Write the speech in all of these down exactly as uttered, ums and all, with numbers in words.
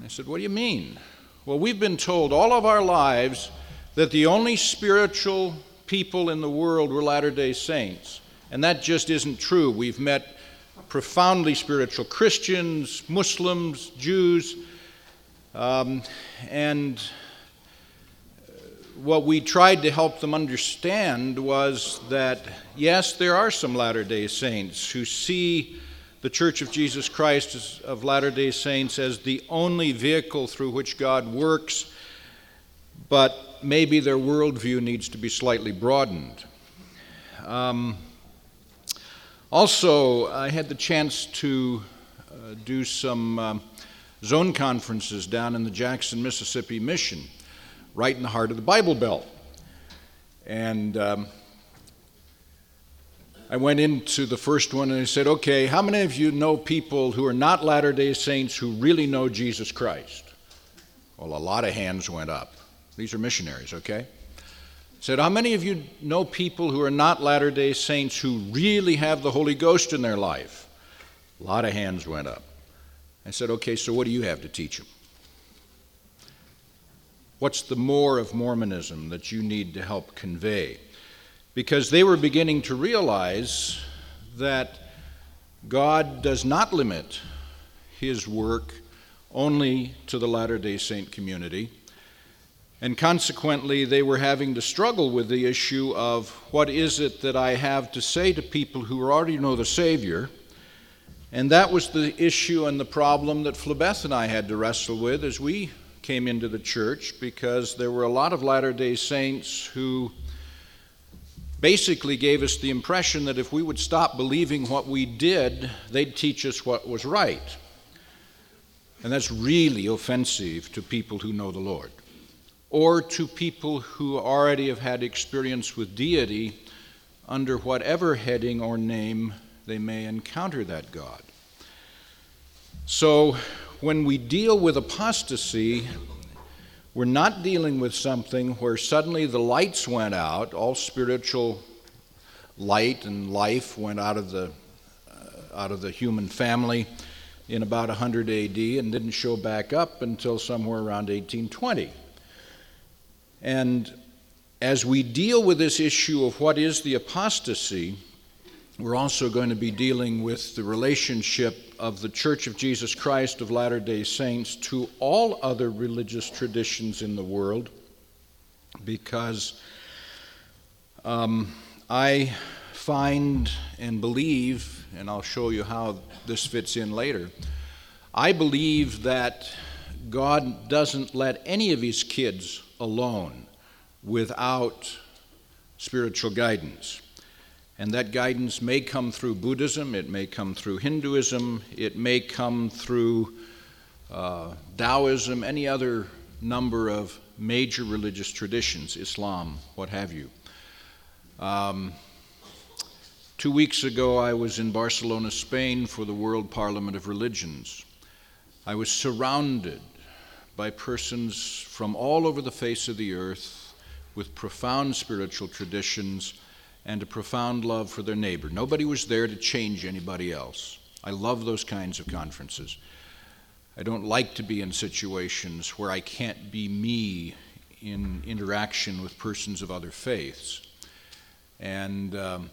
I said, what do you mean? Well, we've been told all of our lives that the only spiritual people in the world were Latter-day Saints, and that just isn't true. We've met profoundly spiritual Christians, Muslims, Jews, um, and what we tried to help them understand was that, yes, there are some Latter-day Saints who see the Church of Jesus Christ of Latter-day Saints as the only vehicle through which God works, but maybe their worldview needs to be slightly broadened. Um, also, I had the chance to uh, do some um, zone conferences down in the Jackson, Mississippi Mission, right in the heart of the Bible Belt. And um, I went into the first one and I said, okay, how many of you know people who are not Latter-day Saints who really know Jesus Christ? Well, a lot of hands went up. These are missionaries, okay? I said, how many of you know people who are not Latter-day Saints who really have the Holy Ghost in their life? A lot of hands went up. I said, okay, so what do you have to teach them? What's the more of Mormonism that you need to help convey? Because they were beginning to realize that God does not limit his work only to the Latter-day Saint community, and consequently they were having to struggle with the issue of what is it that I have to say to people who already know the Savior, and that was the issue and the problem that Flabeth and I had to wrestle with as we came into the church, because there were a lot of Latter-day Saints who basically gave us the impression that if we would stop believing what we did, they'd teach us what was right. And that's really offensive to people who know the Lord, or to people who already have had experience with deity under whatever heading or name they may encounter that God. So when we deal with apostasy, we're not dealing with something where suddenly the lights went out, all spiritual light and life went out of the uh, out of the human family in about one hundred A D and didn't show back up until somewhere around eighteen twenty. And as we deal with this issue of what is the apostasy, we're also going to be dealing with the relationship of the Church of Jesus Christ of Latter-day Saints to all other religious traditions in the world, because um, I find and believe, and I'll show you how this fits in later, I believe that God doesn't let any of his kids alone without spiritual guidance. And that guidance may come through Buddhism, it may come through Hinduism, it may come through uh, Taoism, any other number of major religious traditions, Islam, what have you. Um, two weeks ago, I was in Barcelona, Spain for the World Parliament of Religions. I was surrounded by persons from all over the face of the earth with profound spiritual traditions and a profound love for their neighbor. Nobody was there to change anybody else. I love those kinds of conferences. I don't like to be in situations where I can't be me in interaction with persons of other faiths. And um,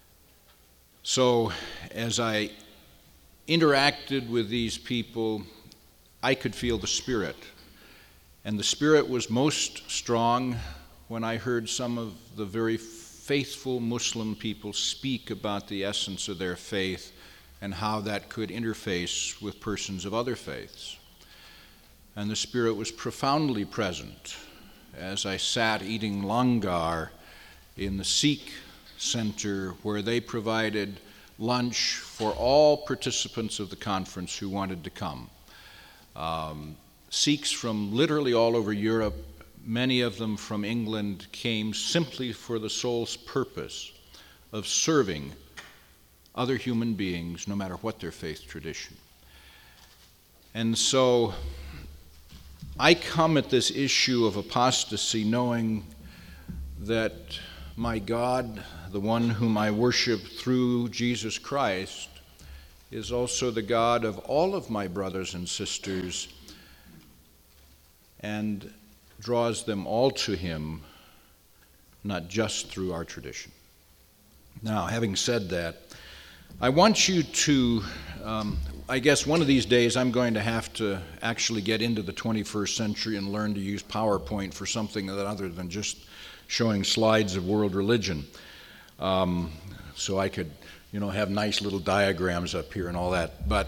so as I interacted with these people, I could feel the Spirit. And the Spirit was most strong when I heard some of the very faithful Muslim people speak about the essence of their faith and how that could interface with persons of other faiths. And the Spirit was profoundly present as I sat eating langar in the Sikh Center, where they provided lunch for all participants of the conference who wanted to come. Um, Sikhs from literally all over Europe, many of them from England, came simply for the sole purpose of serving other human beings, no matter what their faith tradition. And so I come at this issue of apostasy knowing that my God, the one whom I worship through Jesus Christ, is also the God of all of my brothers and sisters and draws them all to him, not just through our tradition. Now, having said that, I want you to, um, I guess one of these days I'm going to have to actually get into the twenty-first century and learn to use PowerPoint for something other than just showing slides of world religion. Um, so I could, you know, have nice little diagrams up here and all that. But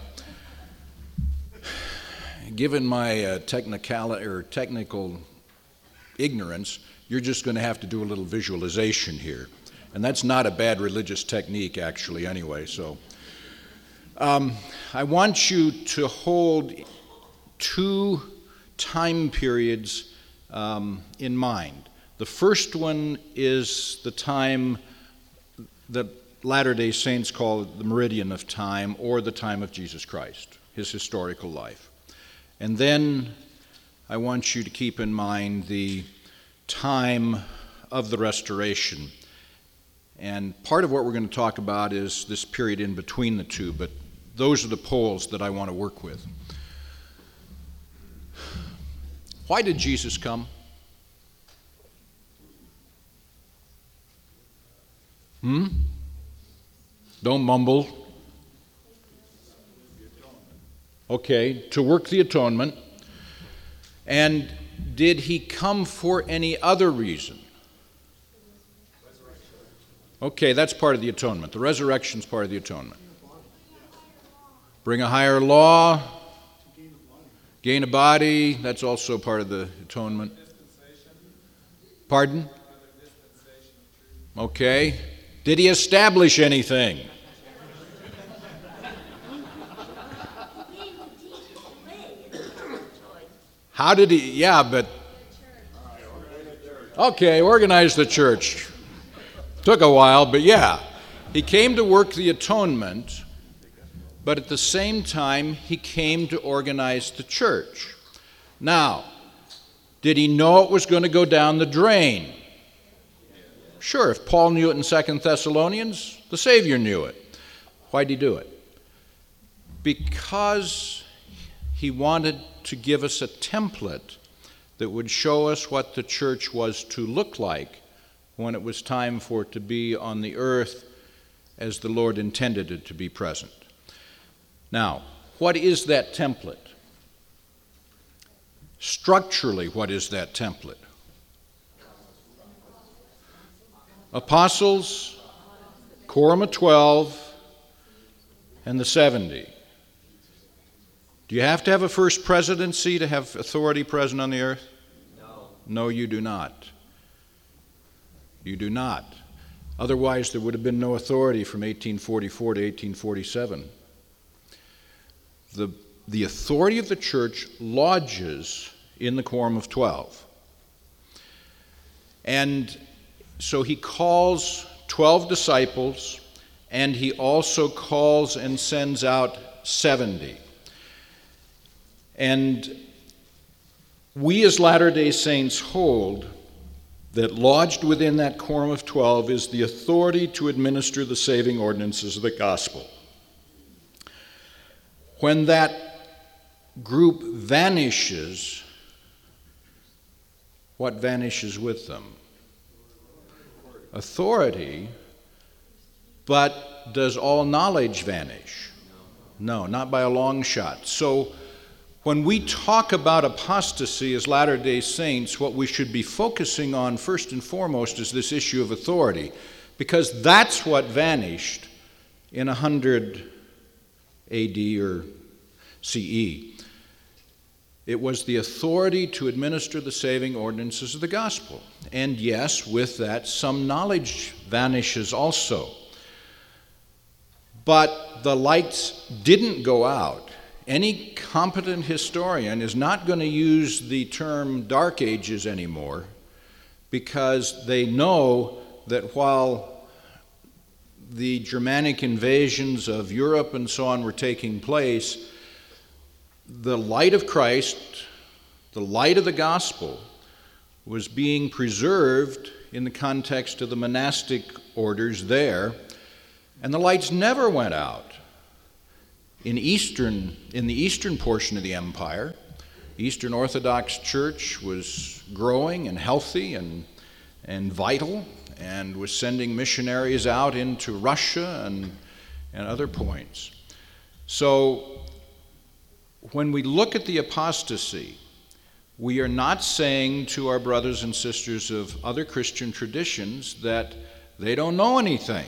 given my uh, technical or technical ignorance, you're just going to have to do a little visualization here. And that's not a bad religious technique, actually, anyway. So um, I want you to hold two time periods um, in mind. The first one is the time that Latter-day Saints call the meridian of time, or the time of Jesus Christ, his historical life. And then I want you to keep in mind the time of the Restoration. And part of what we're going to talk about is this period in between the two, but those are the poles that I want to work with. Why did Jesus come? Hmm? Don't mumble. Okay, to work the atonement. And did he come for any other reason? Okay, that's part of the atonement. The resurrection's part of the atonement. Bring a higher law, gain a body, that's also part of the atonement. Pardon? Okay. Did he establish anything? How did he? Yeah, but... Okay, organize the church. Took a while, but yeah. He came to work the atonement, but at the same time, he came to organize the church. Now, did he know it was going to go down the drain? Sure, if Paul knew it in Second Thessalonians, the Savior knew it. Why'd he do it? Because he wanted to give us a template that would show us what the church was to look like when it was time for it to be on the earth as the Lord intended it to be present. Now, what is that template? Structurally, what is that template? Apostles, Quorum of Twelve, and the seventy. Do you have to have a first presidency to have authority present on the earth? No. No, you do not. You do not. Otherwise, there would have been no authority from eighteen forty-four to eighteen forty-seven. The, the authority of the church lodges in the Quorum of Twelve. And so he calls twelve disciples, and he also calls and sends out seventy. And we as Latter-day Saints hold that lodged within that Quorum of Twelve is the authority to administer the saving ordinances of the gospel. When that group vanishes, what vanishes with them? Authority, but does all knowledge vanish? No, not by a long shot. So when we talk about apostasy as Latter-day Saints, what we should be focusing on first and foremost is this issue of authority, because that's what vanished in one hundred A D or C E. It was the authority to administer the saving ordinances of the gospel. And yes, with that, some knowledge vanishes also. But the lights didn't go out. Any competent historian is not going to use the term Dark Ages anymore, because they know that while the Germanic invasions of Europe and so on were taking place, the light of Christ, the light of the gospel, was being preserved in the context of the monastic orders there, and the lights never went out. In eastern, in the eastern portion of the empire, Eastern Orthodox Church was growing and healthy and, and vital, and was sending missionaries out into Russia and, and other points. So when we look at the apostasy, we are not saying to our brothers and sisters of other Christian traditions that they don't know anything.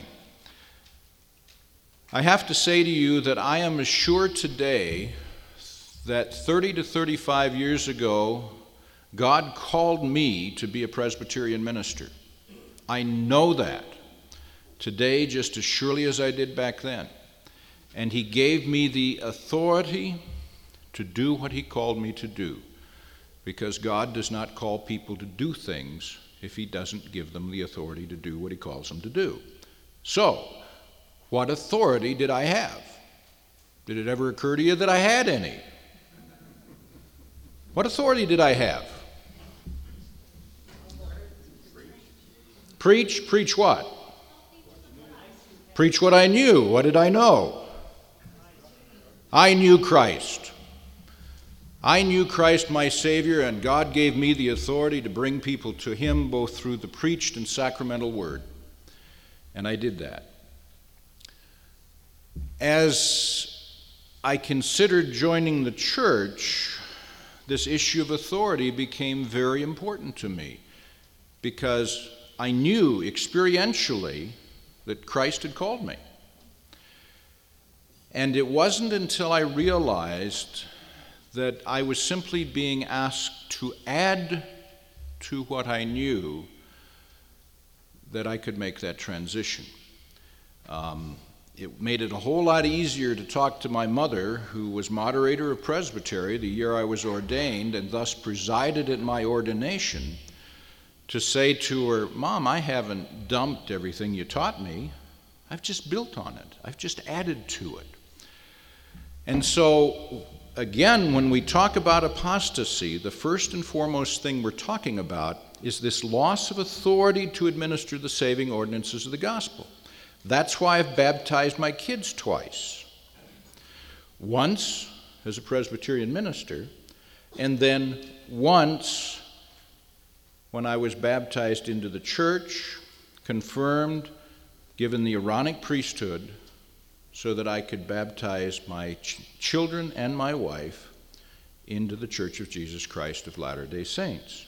I have to say to you that I am as sure today that thirty to thirty-five years ago, God called me to be a Presbyterian minister. I know that today just as surely as I did back then. And he gave me the authority to do what he called me to do, because God does not call people to do things if he doesn't give them the authority to do what he calls them to do. So, what authority did I have? Did it ever occur to you that I had any? What authority did I have? Preach? Preach what? Preach what I knew. What did I know? I knew Christ. I knew Christ my Savior, and God gave me the authority to bring people to him both through the preached and sacramental word. And I did that. As I considered joining the church, this issue of authority became very important to me, because I knew experientially that Christ had called me. And it wasn't until I realized that I was simply being asked to add to what I knew that I could make that transition. Um, it made it a whole lot easier to talk to my mother, who was moderator of Presbytery the year I was ordained and thus presided at my ordination, to say to her, Mom, I haven't dumped everything you taught me. I've just built on it. I've just added to it. And so, again, when we talk about apostasy, the first and foremost thing we're talking about is this loss of authority to administer the saving ordinances of the gospel. That's why I've baptized my kids twice. Once as a Presbyterian minister, and then once when I was baptized into the church, confirmed, given the Aaronic priesthood, so that I could baptize my ch- children and my wife into the Church of Jesus Christ of Latter-day Saints.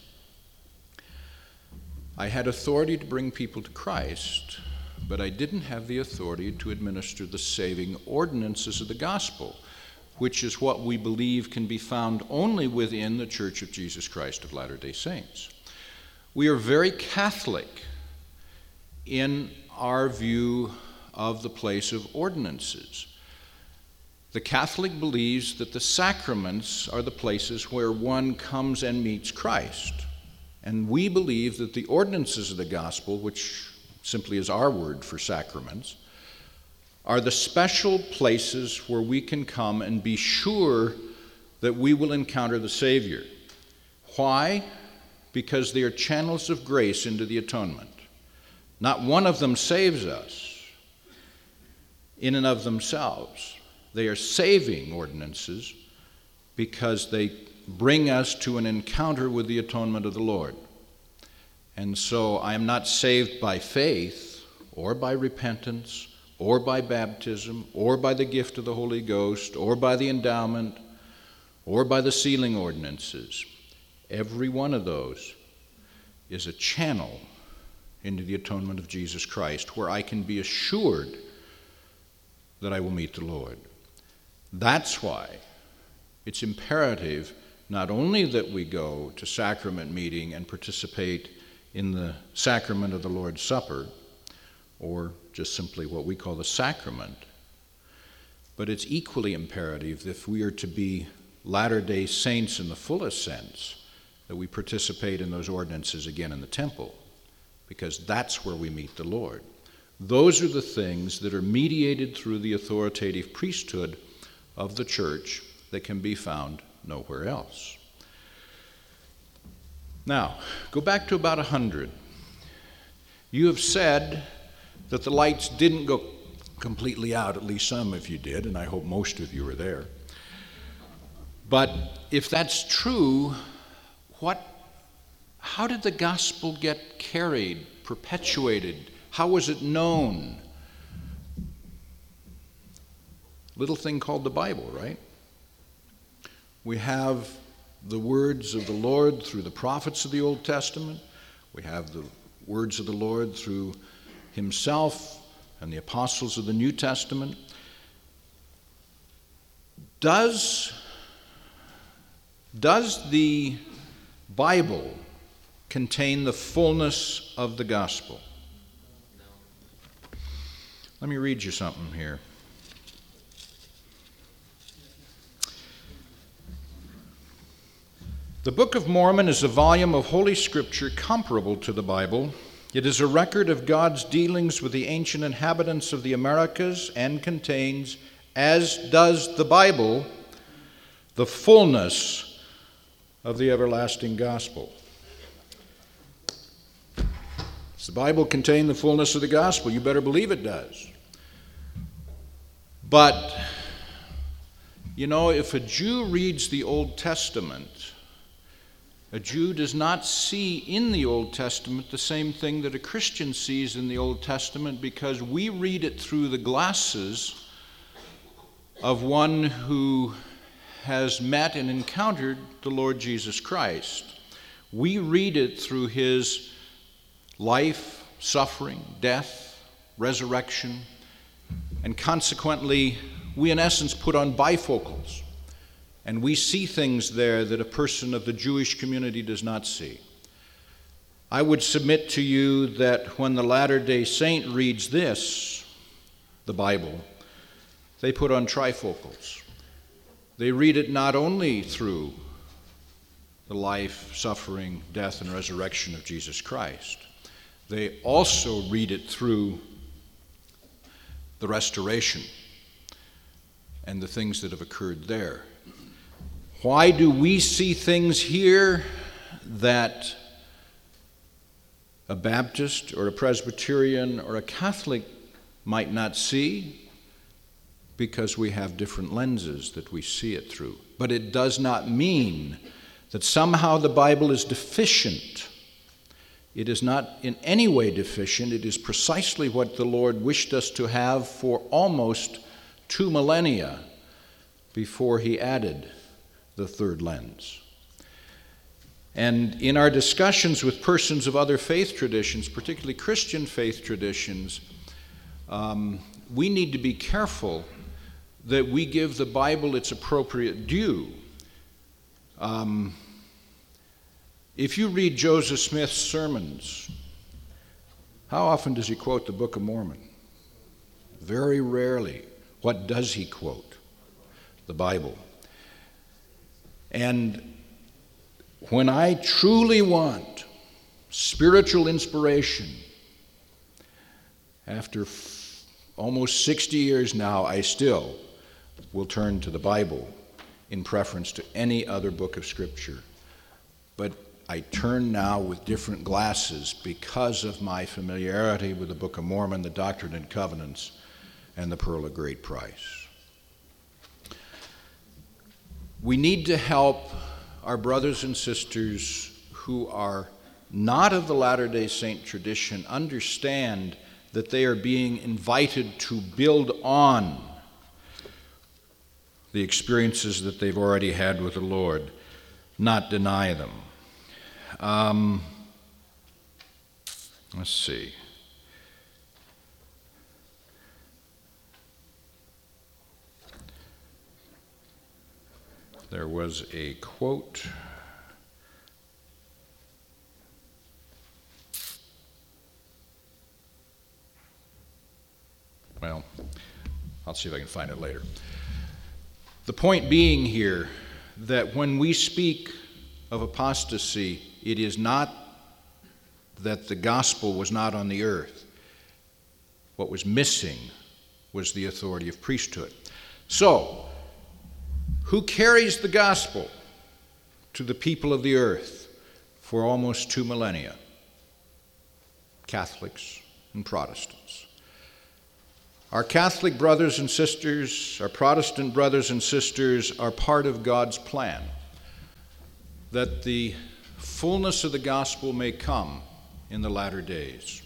I had authority to bring people to Christ, but I didn't have the authority to administer the saving ordinances of the gospel, which is what we believe can be found only within the Church of Jesus Christ of Latter-day Saints. We are very Catholic in our view of the place of ordinances. The Catholic believes that the sacraments are the places where one comes and meets Christ. And we believe that the ordinances of the gospel, which simply is our word for sacraments, are the special places where we can come and be sure that we will encounter the Savior. Why? Because they are channels of grace into the atonement. Not one of them saves us in and of themselves. They are saving ordinances because they bring us to an encounter with the atonement of the Lord. And so I am not saved by faith or by repentance or by baptism or by the gift of the Holy Ghost or by the endowment or by the sealing ordinances. Every one of those is a channel into the atonement of Jesus Christ, where I can be assured that I will meet the Lord. That's why it's imperative not only that we go to sacrament meeting and participate in the sacrament of the Lord's Supper, or just simply what we call the sacrament, but it's equally imperative that if we are to be Latter-day Saints in the fullest sense, that we participate in those ordinances again in the temple, because that's where we meet the Lord. Those are the things that are mediated through the authoritative priesthood of the church that can be found nowhere else. Now, go back to about one hundred. You have said that the lights didn't go completely out, at least some of you did, and I hope most of you were there. But if that's true, what, how did the gospel get carried, perpetuated? How was it known? Little thing called the Bible, right? We have the words of the Lord through the prophets of the Old Testament. We have the words of the Lord through himself and the apostles of the New Testament. Does, does the Bible contain the fullness of the gospel? Let me read you something here. The Book of Mormon is a volume of Holy Scripture comparable to the Bible. It is a record of God's dealings with the ancient inhabitants of the Americas and contains, as does the Bible, the fullness of the everlasting gospel. Does the Bible contain the fullness of the gospel? You better believe it does. But, you know, if a Jew reads the Old Testament, a Jew does not see in the Old Testament the same thing that a Christian sees in the Old Testament, because we read it through the glasses of one who has met and encountered the Lord Jesus Christ. We read it through his life, suffering, death, resurrection, and consequently, we in essence put on bifocals. And we see things there that a person of the Jewish community does not see. I would submit to you that when the Latter-day Saint reads this, the Bible, they put on trifocals. They read it not only through the life, suffering, death, and resurrection of Jesus Christ, they also read it through the restoration and the things that have occurred there. Why do we see things here that a Baptist or a Presbyterian or a Catholic might not see? Because we have different lenses that we see it through. But it does not mean that somehow the Bible is deficient. It is not in any way deficient. It is precisely what the Lord wished us to have for almost two millennia before he added the third lens. And in our discussions with persons of other faith traditions, particularly Christian faith traditions, um, we need to be careful that we give the Bible its appropriate due. Um, if you read Joseph Smith's sermons, how often does he quote the Book of Mormon? Very rarely. What does he quote? The Bible. And when I truly want spiritual inspiration, after f- almost sixty years now, I still will turn to the Bible in preference to any other book of Scripture. But I turn now with different glasses because of my familiarity with the Book of Mormon, the Doctrine and Covenants, and the Pearl of Great Price. We need to help our brothers and sisters who are not of the Latter-day Saint tradition understand that they are being invited to build on the experiences that they've already had with the Lord, not deny them. Um, let's see. There was a quote. Well, I'll see if I can find it later. The point being here that when we speak of apostasy, it is not that the gospel was not on the earth. What was missing was the authority of priesthood. So, who carries the gospel to the people of the earth for almost two millennia? Catholics and Protestants. Our Catholic brothers and sisters, our Protestant brothers and sisters are part of God's plan, that the fullness of the gospel may come in the latter days.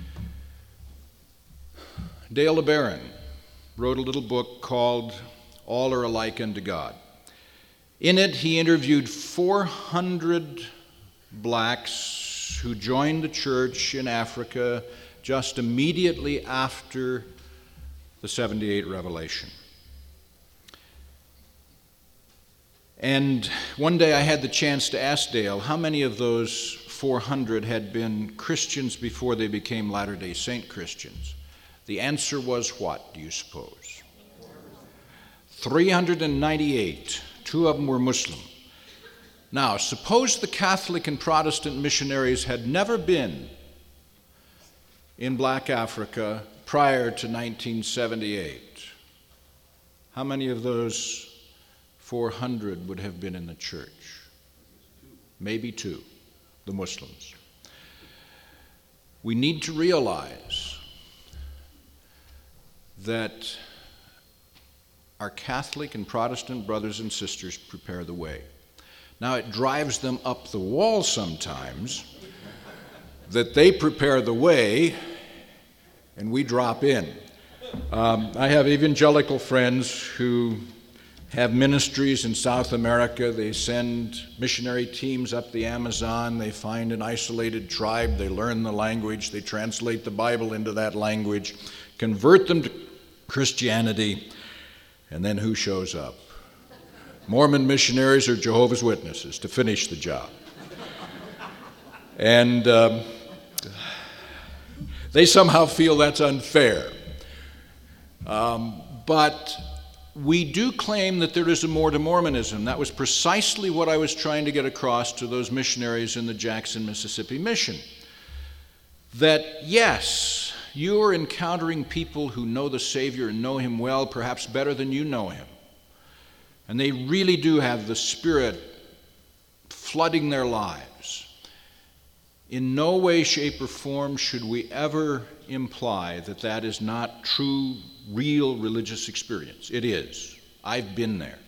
Dale LeBaron wrote a little book called All Are Alike Unto God. In it, he interviewed four hundred blacks who joined the church in Africa just immediately after the seventy-eight revelation. And one day I had the chance to ask Dale how many of those four hundred had been Christians before they became Latter-day Saint Christians. The answer was what, do you suppose? three hundred ninety-eight. Two of them were Muslim. Now, suppose the Catholic and Protestant missionaries had never been in black Africa prior to nineteen seventy-eight. How many of those four hundred would have been in the church? Maybe two, the Muslims. We need to realize that our Catholic and Protestant brothers and sisters prepare the way. Now, it drives them up the wall sometimes that they prepare the way and we drop in. Um, I have evangelical friends who have ministries in South America. They send missionary teams up the Amazon. They find an isolated tribe. They learn the language. They translate the Bible into that language, convert them to Christianity, and then who shows up? Mormon missionaries or Jehovah's Witnesses to finish the job. And um, they somehow feel that's unfair. Um, but we do claim that there is a more to Mormonism. That was precisely what I was trying to get across to those missionaries in the Jackson, Mississippi mission. That yes, you are encountering people who know the Savior and know Him well, perhaps better than you know Him. And they really do have the Spirit flooding their lives. In no way, shape, or form should we ever imply that that is not true, real religious experience. It is. I've been there.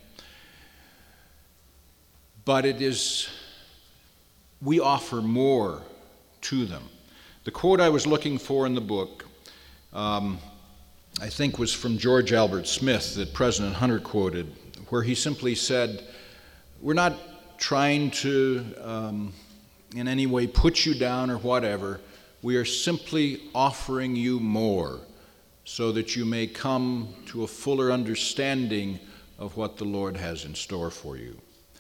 But it is, we offer more to them. The quote I was looking for in the book, um, I think was from George Albert Smith that President Hunter quoted, where he simply said, we're not trying to um, in any way put you down or whatever. We are simply offering you more so that you may come to a fuller understanding of what the Lord has in store for you.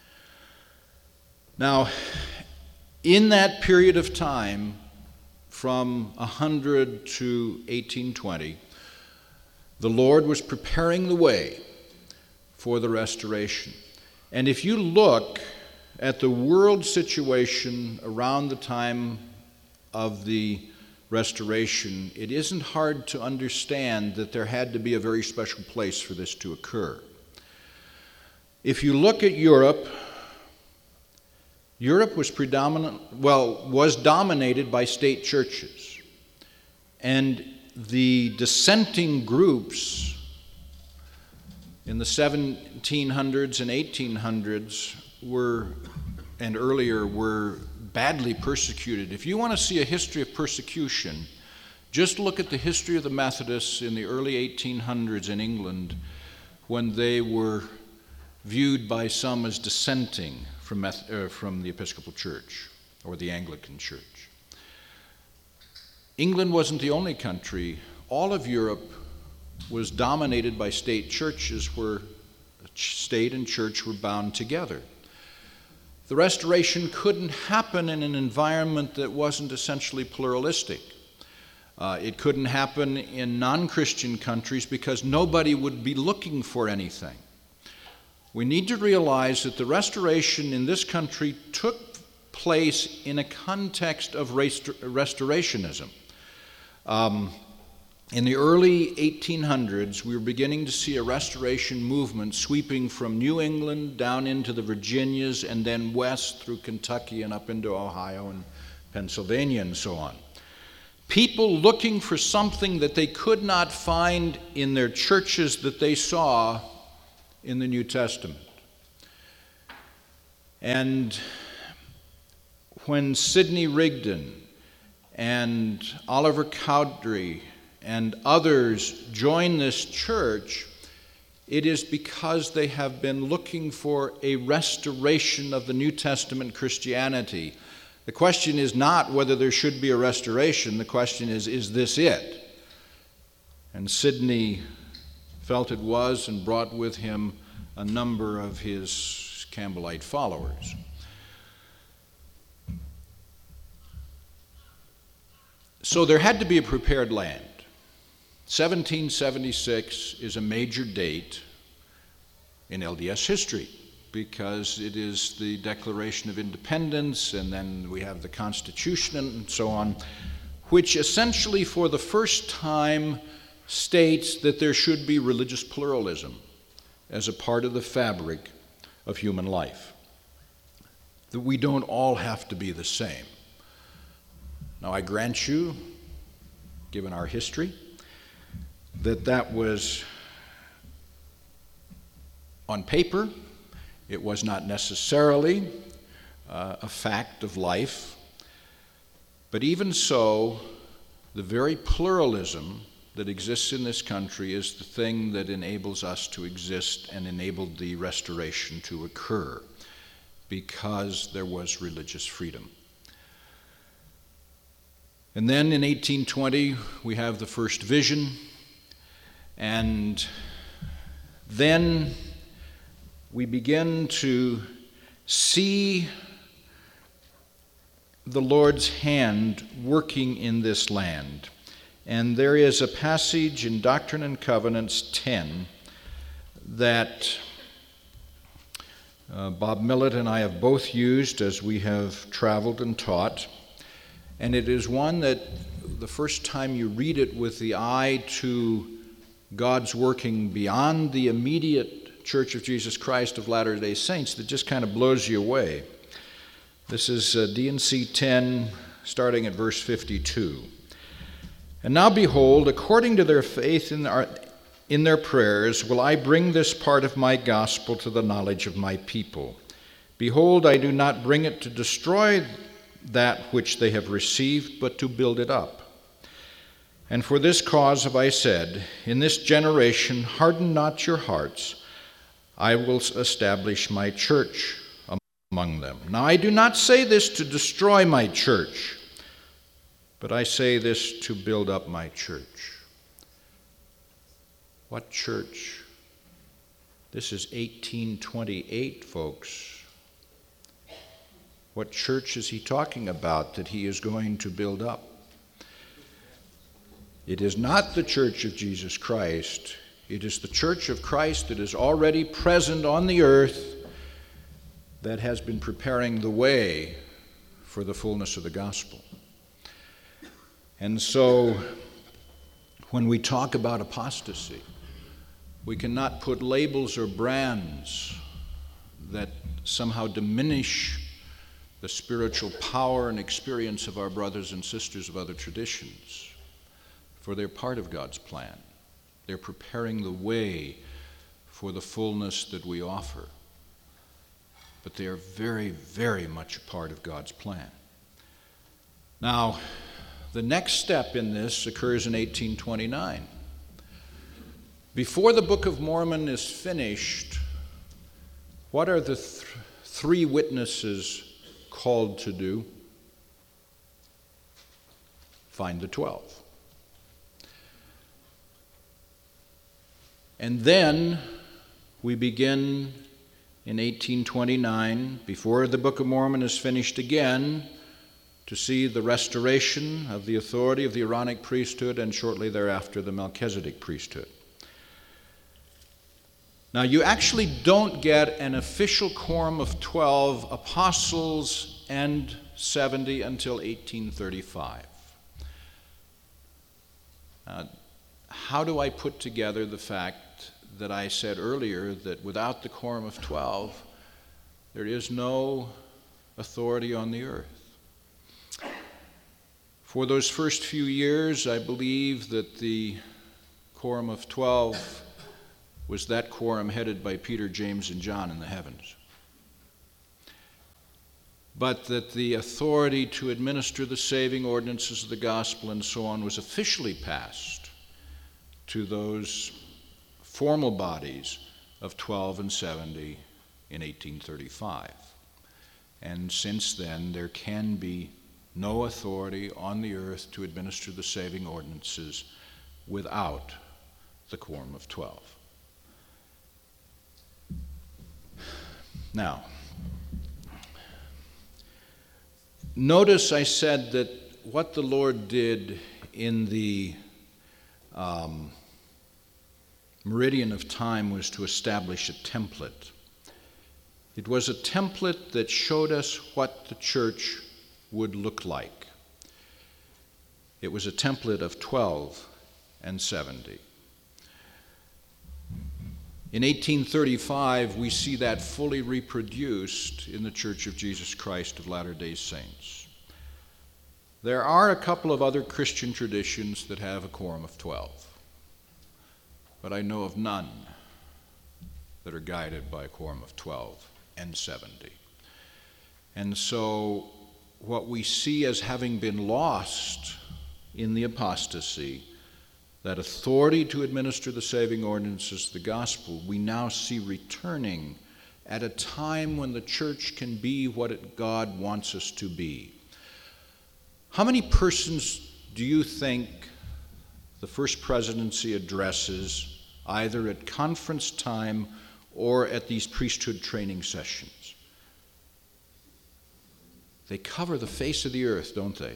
Now, in that period of time, from one hundred to eighteen twenty, the Lord was preparing the way for the restoration. And if you look at the world situation around the time of the restoration, it isn't hard to understand that there had to be a very special place for this to occur. If you look at Europe, Europe was predominant, well, was dominated by state churches. And the dissenting groups in the seventeen hundreds and eighteen hundreds were, and earlier, were badly persecuted. If you want to see a history of persecution, just look at the history of the Methodists in the early eighteen hundreds in England, when they were viewed by some as dissenting from, Meth- uh, from the Episcopal Church or the Anglican Church. England wasn't the only country. All of Europe was dominated by state churches where state and church were bound together. The restoration couldn't happen in an environment that wasn't essentially pluralistic. Uh, it couldn't happen in non-Christian countries because nobody would be looking for anything. We need to realize that the restoration in this country took place in a context of rest- restorationism. Um, in the early eighteen hundreds, we were beginning to see a restoration movement sweeping from New England down into the Virginias and then west through Kentucky and up into Ohio and Pennsylvania and so on. People looking for something that they could not find in their churches that they saw in the New Testament. And when Sidney Rigdon and Oliver Cowdery and others join this church, it is because they have been looking for a restoration of the New Testament Christianity. The question is not whether there should be a restoration. The question is, is this it? And Sidney felt it was and brought with him a number of his Campbellite followers. So there had to be a prepared land. seventeen seventy-six is a major date in L D S history because it is the Declaration of Independence, and then we have the Constitution and so on, which essentially for the first time states that there should be religious pluralism as a part of the fabric of human life, that we don't all have to be the same. Now, I grant you, given our history, that that was on paper. It was not necessarily uh, a fact of life. But even so, the very pluralism that exists in this country is the thing that enables us to exist and enabled the restoration to occur, because there was religious freedom. And then in eighteen twenty, we have the first vision, and then we begin to see the Lord's hand working in this land. And there is a passage in Doctrine and Covenants ten that uh, Bob Millett and I have both used as we have traveled and taught. And it is one that the first time you read it with the eye to God's working beyond the immediate Church of Jesus Christ of Latter-day Saints, that just kind of blows you away. This is uh, D and C ten, starting at verse fifty-two. And now behold, according to their faith in, our, in their prayers, will I bring this part of my gospel to the knowledge of my people. Behold, I do not bring it to destroy that which they have received, but to build it up. And for this cause have I said, in this generation harden not your hearts, I will establish my church among them. Now I do not say this to destroy my church, but I say this to build up my church. What church? This is eighteen twenty-eight, folks. What church is he talking about that he is going to build up? It is not the Church of Jesus Christ. It is the Church of Christ that is already present on the earth, that has been preparing the way for the fullness of the gospel. And so, when we talk about apostasy, we cannot put labels or brands that somehow diminish the spiritual power and experience of our brothers and sisters of other traditions, for they're part of God's plan. They're preparing the way for the fullness that we offer. But they are very, very much a part of God's plan. Now, the next step in this occurs in eighteen twenty-nine. Before the Book of Mormon is finished, what are the th- three witnesses called to do? Find the twelve. And then we begin in eighteen twenty-nine, before the Book of Mormon is finished again, to see the restoration of the authority of the Aaronic priesthood, and shortly thereafter the Melchizedek priesthood. Now, you actually don't get an official quorum of twelve apostles and seventy until eighteen thirty-five. Uh, how do I put together the fact that I said earlier that without the quorum of twelve, there is no authority on the earth? For those first few years, I believe that the Quorum of Twelve was that quorum headed by Peter, James, and John in the heavens. But that the authority to administer the saving ordinances of the gospel and so on was officially passed to those formal bodies of twelve and seventy in eighteen thirty-five. And since then, there can be no authority on the earth to administer the saving ordinances without the Quorum of Twelve. Now, notice I said that what the Lord did in the um, meridian of time was to establish a template. It was a template that showed us what the church would look like. It was a template of twelve and seventy. In eighteen thirty-five, we see that fully reproduced in the Church of Jesus Christ of Latter-day Saints. There are a couple of other Christian traditions that have a quorum of twelve, but I know of none that are guided by a quorum of twelve and seventy. And so what we see as having been lost in the apostasy, that authority to administer the saving ordinances of the gospel, we now see returning at a time when the church can be what it, God wants us to be. How many persons do you think the First Presidency addresses either at conference time or at these priesthood training sessions? They cover the face of the earth, don't they?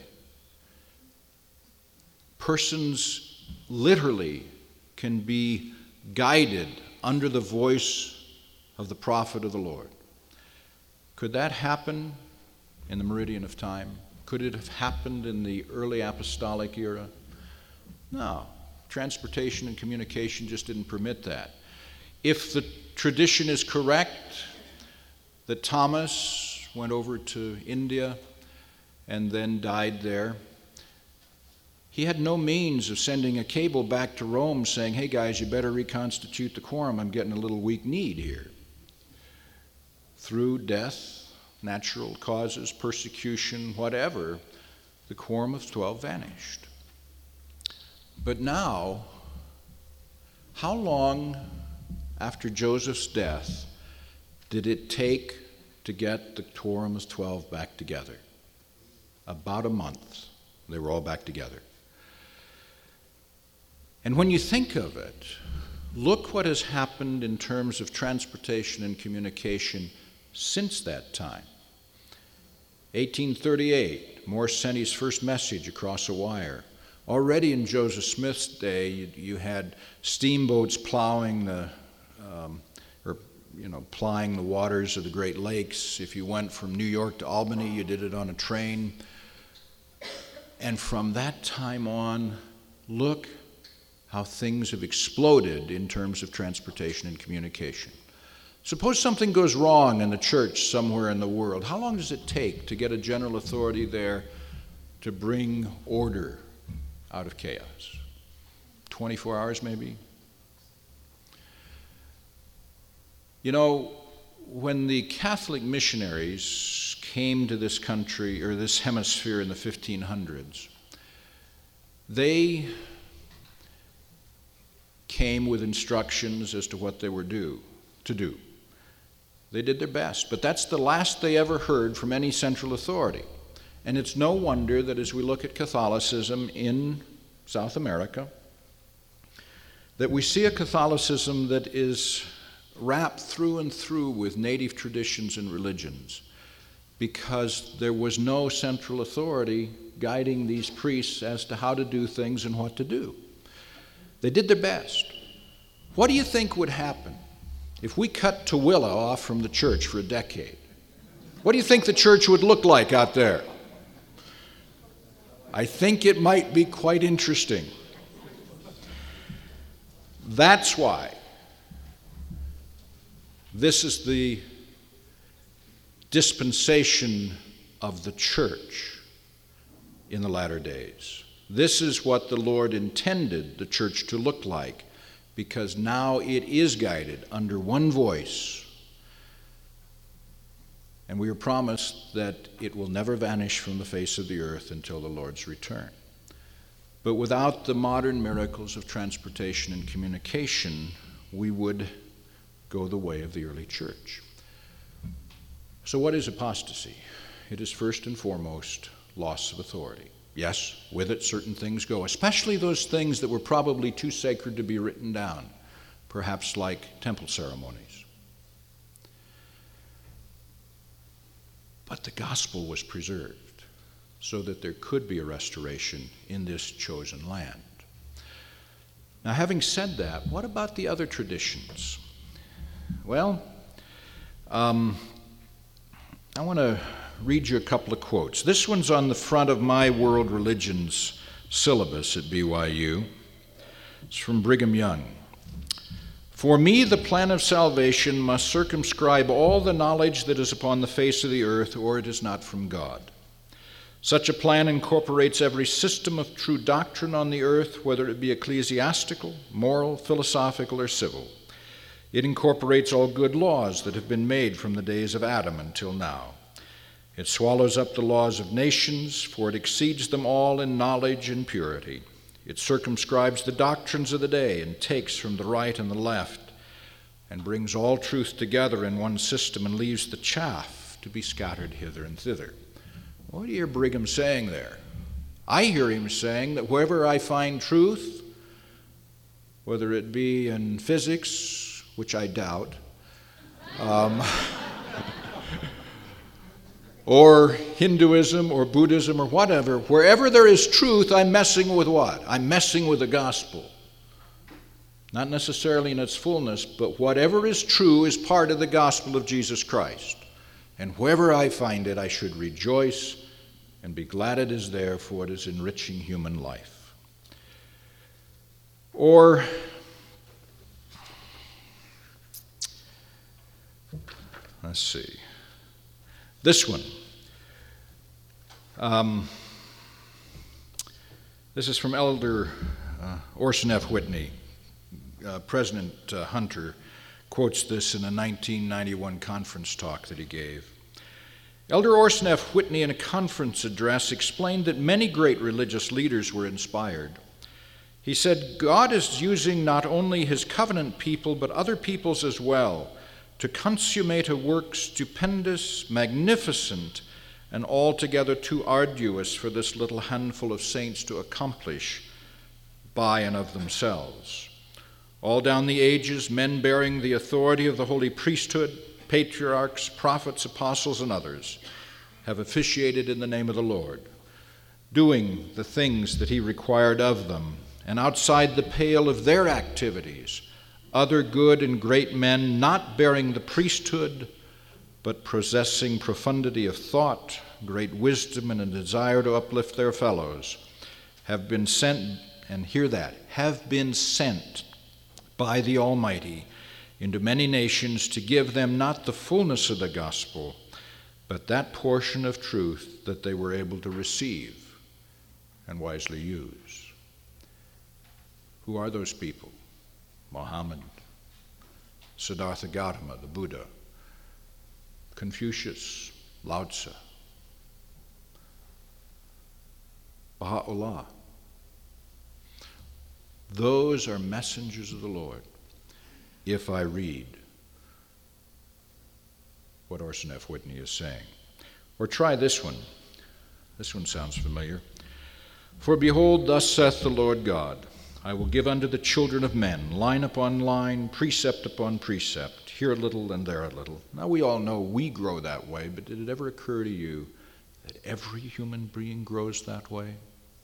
Persons literally can be guided under the voice of the prophet of the Lord. Could that happen in the meridian of time? Could it have happened in the early apostolic era? No. Transportation and communication just didn't permit that. If the tradition is correct that Thomas went over to India and then died there, he had no means of sending a cable back to Rome saying, hey guys, you better reconstitute the quorum, I'm getting a little weak-kneed here. Through death, natural causes, persecution, whatever, the quorum of twelve vanished. But now, how long after Joseph's death did it take to get the quorum of twelve back together? About a month. They were all back together. And when you think of it, look what has happened in terms of transportation and communication since that time. eighteen thirty-eight, Morse sent his first message across a wire. Already in Joseph Smith's day, you, you had steamboats plowing the, um, or you know, plying the waters of the Great Lakes. If you went from New York to Albany, you did it on a train. And from that time on, look how things have exploded in terms of transportation and communication. Suppose something goes wrong in the church somewhere in the world. How long does it take to get a general authority there to bring order out of chaos? twenty-four hours maybe? You know, when the Catholic missionaries came to this country or this hemisphere in the fifteen hundreds, they came with instructions as to what they were due to do. They did their best, but that's the last they ever heard from any central authority. And it's no wonder that as we look at Catholicism in South America, that we see a Catholicism that is wrapped through and through with native traditions and religions, because there was no central authority guiding these priests as to how to do things and what to do. They did their best. What do you think would happen if we cut Tooele off from the church for a decade? What do you think the church would look like out there? I think it might be quite interesting. That's why this is the dispensation of the church in the latter days. This is what the Lord intended the church to look like, because now it is guided under one voice. And we are promised that it will never vanish from the face of the earth until the Lord's return. But without the modern miracles of transportation and communication, we would go the way of the early church. So what is apostasy? It is first and foremost loss of authority. Yes, with it certain things go, especially those things that were probably too sacred to be written down, perhaps like temple ceremonies. But the gospel was preserved so that there could be a restoration in this chosen land. Now, having said that, what about the other traditions? Well, um, I want to read you a couple of quotes. This one's on the front of my world religions syllabus at B Y U. It's from Brigham Young. For me, the plan of salvation must circumscribe all the knowledge that is upon the face of the earth, or it is not from God. Such a plan incorporates every system of true doctrine on the earth, whether it be ecclesiastical, moral, philosophical, or civil. It incorporates all good laws that have been made from the days of Adam until now. It swallows up the laws of nations, for it exceeds them all in knowledge and purity. It circumscribes the doctrines of the day and takes from the right and the left and brings all truth together in one system and leaves the chaff to be scattered hither and thither. What do you hear Brigham saying there? I hear him saying that wherever I find truth, whether it be in physics, which I doubt, um, or Hinduism or Buddhism or whatever, wherever there is truth, I'm messing with what? I'm messing with the gospel. Not necessarily in its fullness, but whatever is true is part of the gospel of Jesus Christ. And wherever I find it, I should rejoice and be glad it is there, for it is enriching human life. Or, let's see. This one. Um, this is from Elder uh, Orson F. Whitney. Uh, President uh, Hunter quotes this in a nineteen ninety-one conference talk that he gave. Elder Orson F. Whitney, in a conference address, explained that many great religious leaders were inspired. He said, God is using not only his covenant people, but other peoples as well, to consummate a work stupendous, magnificent, and altogether too arduous for this little handful of saints to accomplish by and of themselves. All down the ages, men bearing the authority of the holy priesthood, patriarchs, prophets, apostles, and others, have officiated in the name of the Lord, doing the things that he required of them, and outside the pale of their activities, other good and great men, not bearing the priesthood, but possessing profundity of thought, great wisdom, and a desire to uplift their fellows, have been sent, and hear that, have been sent by the Almighty into many nations to give them not the fullness of the gospel, but that portion of truth that they were able to receive and wisely use. Who are those people? Muhammad, Siddhartha Gautama, the Buddha, Confucius, Lao Tzu, Baha'u'llah. Those are messengers of the Lord, if I read what Orson F. Whitney is saying. Or try this one. This one sounds familiar. For behold, thus saith the Lord God, I will give unto the children of men, line upon line, precept upon precept, here a little and there a little. Now we all know we grow that way, but did it ever occur to you that every human being grows that way?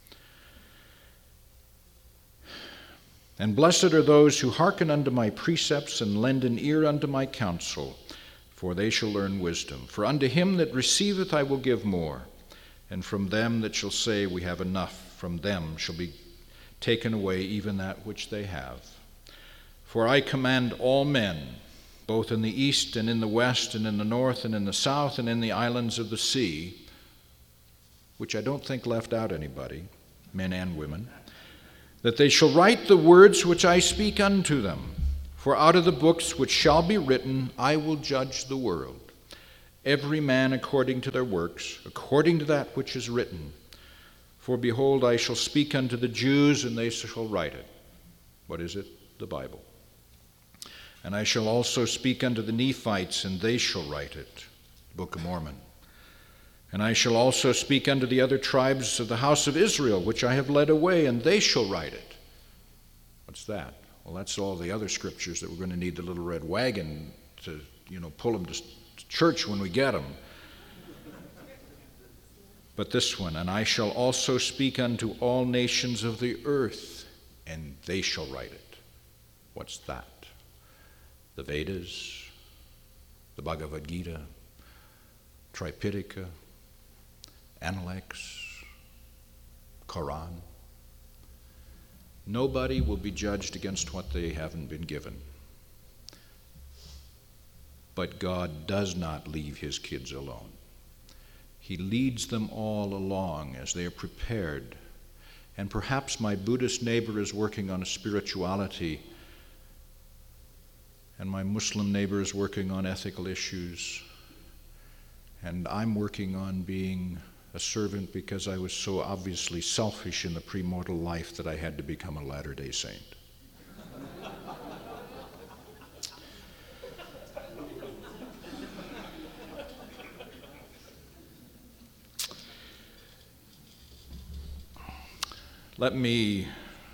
And blessed are those who hearken unto my precepts and lend an ear unto my counsel, for they shall learn wisdom. For unto him that receiveth I will give more, and from them that shall say, we have enough, from them shall be taken away even that which they have. For I command all men, both in the east and in the west and in the north and in the south and in the islands of the sea. which I don't think left out anybody, men and women, that they shall write the words which I speak unto them. For out of the books which shall be written, I will judge the world, every man according to their works, according to that which is written. For behold, I shall speak unto the Jews, and they shall write it. What is it? The Bible. And I shall also speak unto the Nephites, and they shall write it. The Book of Mormon. And I shall also speak unto the other tribes of the house of Israel, which I have led away, and they shall write it. What's that? Well, that's all the other scriptures that we're going to need the little red wagon to, you know, pull them to church when we get them. But this one, and I shall also speak unto all nations of the earth, and they shall write it. What's that? The Vedas, the Bhagavad Gita, Tripitaka, Analects, Quran. Nobody will be judged against what they haven't been given. But God does not leave his kids alone. He leads them all along as they are prepared. And perhaps my Buddhist neighbor is working on a spirituality, and my Muslim neighbor is working on ethical issues, and I'm working on being a servant because I was so obviously selfish in the premortal life that I had to become a Latter-day Saint. Let me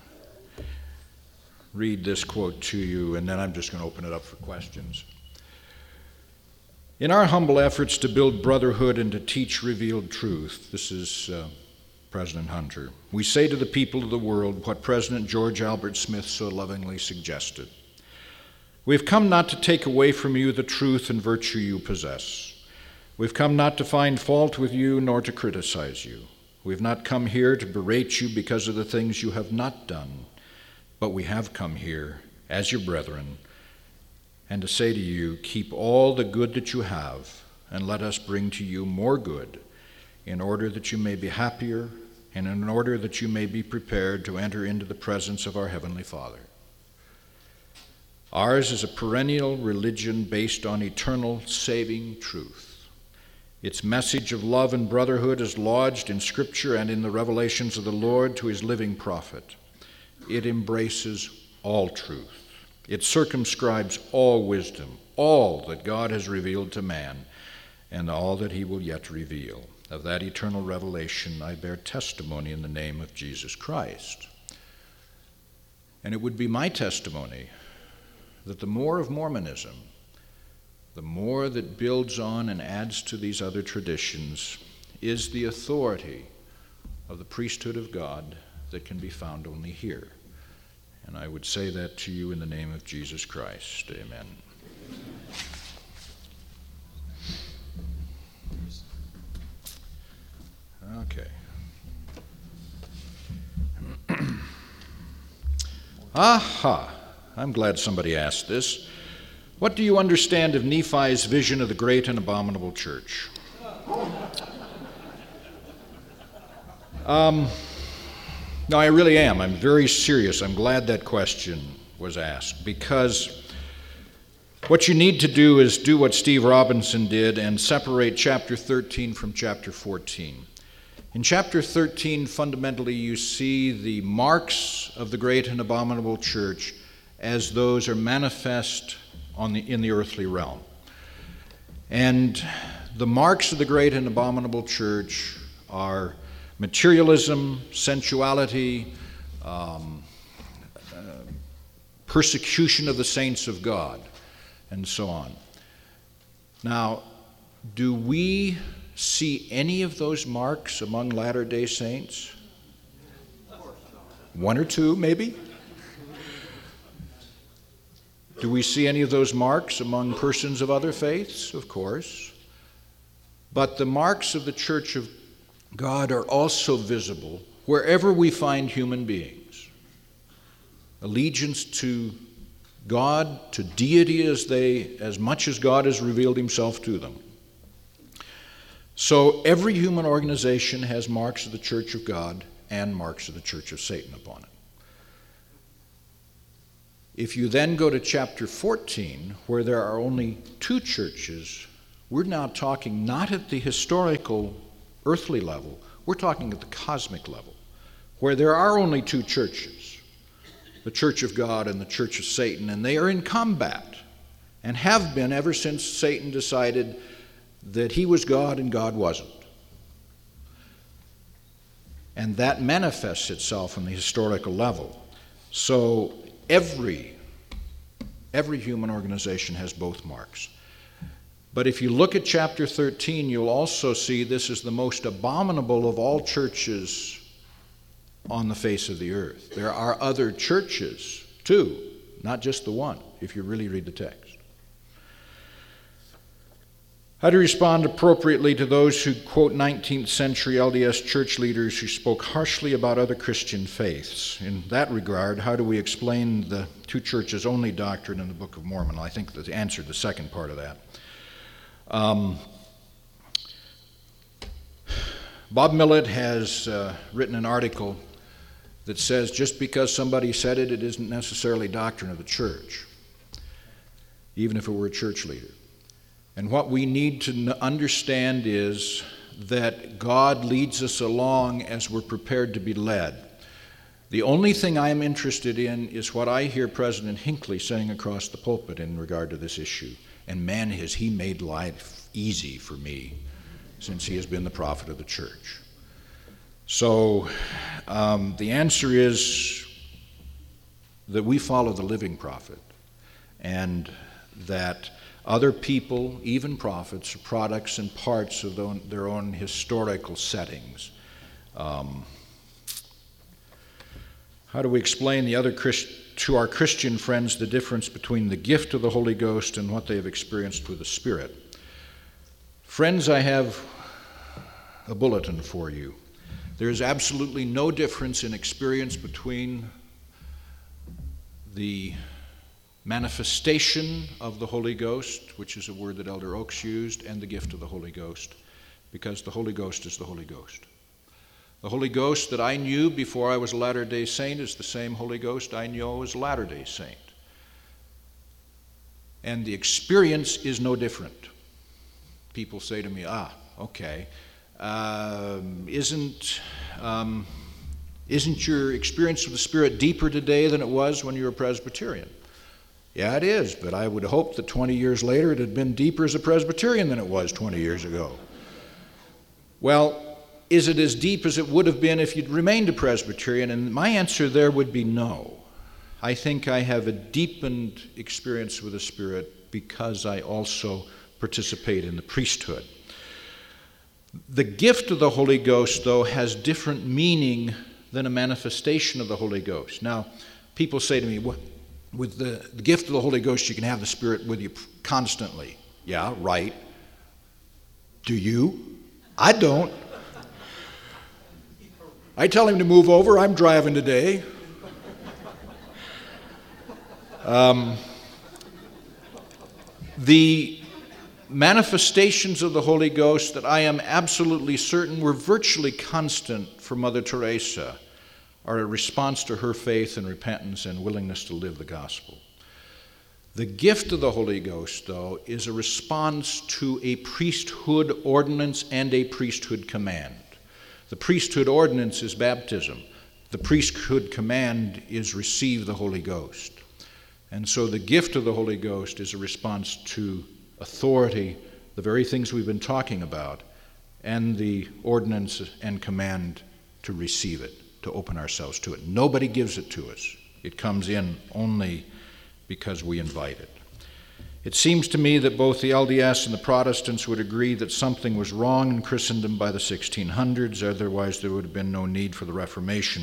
read this quote to you, and then I'm just going to open it up for questions. In our humble efforts to build brotherhood and to teach revealed truth, this is uh, President Hunter, we say to the people of the world what President George Albert Smith so lovingly suggested. We've come not to take away from you the truth and virtue you possess. We've come not to find fault with you nor to criticize you. We've not come here to berate you because of the things you have not done, but we have come here as your brethren and to say to you, keep all the good that you have, and let us bring to you more good, in order that you may be happier, and in order that you may be prepared to enter into the presence of our Heavenly Father. Ours is a perennial religion based on eternal saving truth. Its message of love and brotherhood is lodged in Scripture and in the revelations of the Lord to his living prophet. It embraces all truth. It circumscribes all wisdom, all that God has revealed to man, and all that he will yet reveal. Of that eternal revelation I bear testimony in the name of Jesus Christ. And it would be my testimony that the more of Mormonism, the more that builds on and adds to these other traditions, is the authority of the priesthood of God that can be found only here. And I would say that to you in the name of Jesus Christ. Amen. Okay. Aha! I'm glad somebody asked this. What do you understand of Nephi's vision of the great and abominable church? Um... No, I really am. I'm very serious. I'm glad that question was asked, because what you need to do is do what Steve Robinson did and separate chapter thirteen from chapter fourteen. In chapter thirteen, fundamentally, you see the marks of the great and abominable church as those are manifest on the, in the earthly realm. And the marks of the great and abominable church are materialism, sensuality, um, uh, persecution of the saints of God, and so on. Now, do we see any of those marks among Latter-day Saints? One or two, maybe? Do we see any of those marks among persons of other faiths? Of course. But the marks of the Church of God are also visible wherever we find human beings. Allegiance to God, to deity as they, as much as God has revealed himself to them. So every human organization has marks of the Church of God and marks of the Church of Satan upon it. If you then go to chapter fourteen, where there are only two churches, we're now talking not at the historical earthly level, we're talking at the cosmic level, where there are only two churches, the Church of God and the Church of Satan, and they are in combat and have been ever since Satan decided that he was God and God wasn't. And that manifests itself on the historical level. So every, every human organization has both marks. But if you look at chapter thirteen, you'll also see this is the most abominable of all churches on the face of the earth. There are other churches, too, not just the one, if you really read the text. How to respond appropriately to those who quote nineteenth century L D S church leaders who spoke harshly about other Christian faiths. In that regard, how do we explain the two churches only doctrine in the Book of Mormon? I think the answer to the second part of that. Um, Bob Millett has uh, written an article that says just because somebody said it, it isn't necessarily doctrine of the church, even if it were a church leader. And what we need to understand is that God leads us along as we're prepared to be led. The only thing I'm interested in is what I hear President Hinckley saying across the pulpit in regard to this issue. And man, has he made life easy for me since he has been the prophet of the church. So um, the answer is that we follow the living prophet, and that other people, even prophets, are products and parts of their own historical settings. Um, how do we explain the other Christ- to our Christian friends the difference between the gift of the Holy Ghost and what they have experienced with the Spirit? Friends, I have a bulletin for you. There is absolutely no difference in experience between the manifestation of the Holy Ghost, which is a word that Elder Oaks used, and the gift of the Holy Ghost, because the Holy Ghost is the Holy Ghost. The Holy Ghost that I knew before I was a Latter-day Saint is the same Holy Ghost I knew as a Latter-day Saint. And the experience is no different. People say to me, ah, okay, um, isn't, um, isn't your experience with the Spirit deeper today than it was when you were a Presbyterian? Yeah, it is, but I would hope that twenty years later it had been deeper as a Presbyterian than it was twenty years ago. Well, is it as deep as it would have been if you'd remained a Presbyterian? And my answer there would be no. I think I have a deepened experience with the Spirit because I also participate in the priesthood. The gift of the Holy Ghost, though, has different meaning than a manifestation of the Holy Ghost. Now, people say to me, well, with the, the gift of the Holy Ghost, you can have the Spirit with you constantly. Yeah, right. Do you? I don't. I tell him to move over. I'm driving today. Um, the manifestations of the Holy Ghost that I am absolutely certain were virtually constant for Mother Teresa are a response to her faith and repentance and willingness to live the gospel. The gift of the Holy Ghost, though, is a response to a priesthood ordinance and a priesthood command. The priesthood ordinance is baptism. The priesthood command is receive the Holy Ghost. And so the gift of the Holy Ghost is a response to authority, the very things we've been talking about, and the ordinance and command to receive it, to open ourselves to it. Nobody gives it to us. It comes in only because we invite it. It seems to me that both the L D S and the Protestants would agree that something was wrong in Christendom by the sixteen hundreds, otherwise there would have been no need for the Reformation.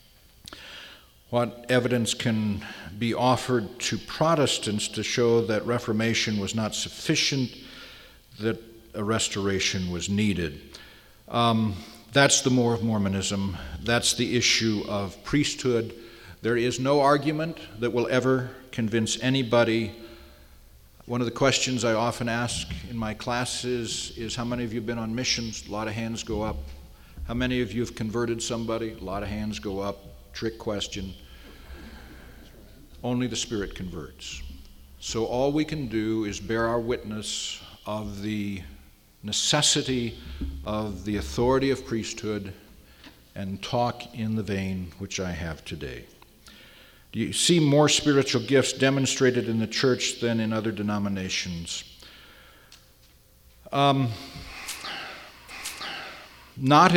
What evidence can be offered to Protestants to show that Reformation was not sufficient, that a restoration was needed? Um, that's the more of Mormonism. That's the issue of priesthood. There is no argument that will ever convince anybody One of the questions I often ask in my classes is, how many of you have been on missions? A lot of hands go up. How many of you have converted somebody? A lot of hands go up. Trick question. Only the Spirit converts. So all we can do is bear our witness of the necessity of the authority of priesthood and talk in the vein which I have today. Do you see more spiritual gifts demonstrated in the church than in other denominations? Um, not